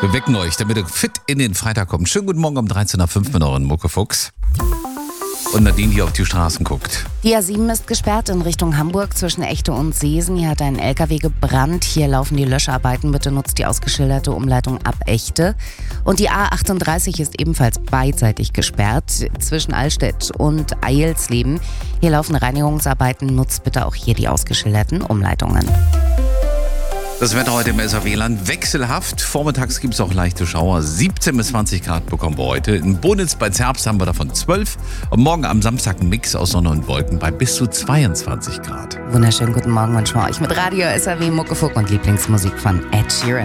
Wir wecken euch, damit ihr fit in den Freitag kommt. Schönen guten Morgen um 13.05 Uhr mit euren Muckefuchs. Und Nadine, die auf die Straßen guckt. Die A7 ist gesperrt in Richtung Hamburg zwischen Echte und Seesen. Hier hat ein LKW gebrannt. Hier laufen die Löscharbeiten. Bitte nutzt die ausgeschilderte Umleitung ab Echte. Und die A38 ist ebenfalls beidseitig gesperrt zwischen Allstedt und Eilsleben. Hier laufen Reinigungsarbeiten. Nutzt bitte auch hier die ausgeschilderten Umleitungen. Das Wetter heute im SAW-Land wechselhaft. Vormittags gibt es auch leichte Schauer. 17 bis 20 Grad bekommen wir heute. In Bonitz bei Zerbst haben wir davon 12. Und morgen am Samstag ein Mix aus Sonne und Wolken bei bis zu 22 Grad. Wunderschönen guten Morgen wünschen wir euch mit Radio SAW, Muckefuck und Lieblingsmusik von Ed Sheeran.